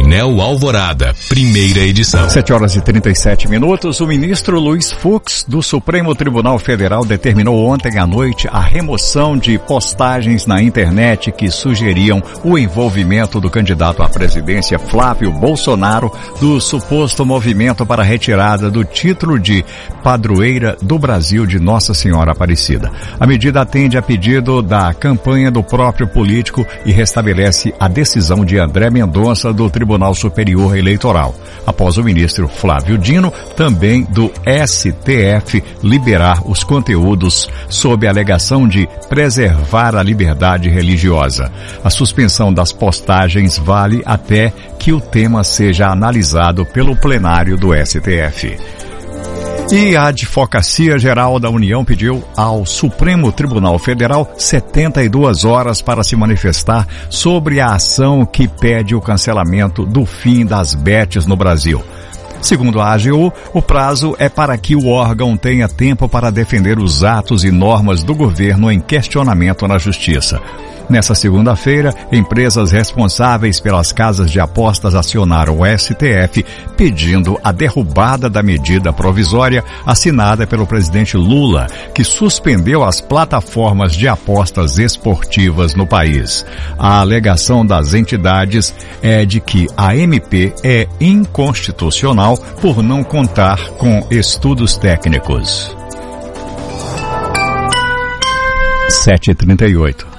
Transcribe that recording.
Painel Alvorada, primeira edição. 7h37. O ministro Luiz Fux, do Supremo Tribunal Federal, determinou ontem à noite a remoção de postagens na internet que sugeriam o envolvimento do candidato à presidência Flávio Bolsonaro do suposto movimento para a retirada do título de padroeira do Brasil de Nossa Senhora Aparecida. A medida atende a pedido da campanha do próprio político e restabelece a decisão de André Mendonça do Tribunal Superior Eleitoral, após o ministro Flávio Dino, também do STF, liberar os conteúdos sob a alegação de preservar a liberdade religiosa. A suspensão das postagens vale até que o tema seja analisado pelo plenário do STF. E a Advocacia Geral da União pediu ao Supremo Tribunal Federal 72 horas para se manifestar sobre a ação que pede o cancelamento do fim das bets no Brasil. Segundo a AGU, o prazo é para que o órgão tenha tempo para defender os atos e normas do governo em questionamento na Justiça. Nessa segunda-feira, empresas responsáveis pelas casas de apostas acionaram o STF pedindo a derrubada da medida provisória assinada pelo presidente Lula, que suspendeu as plataformas de apostas esportivas no país. A alegação das entidades é de que a MP é inconstitucional por não contar com estudos técnicos. 7h38.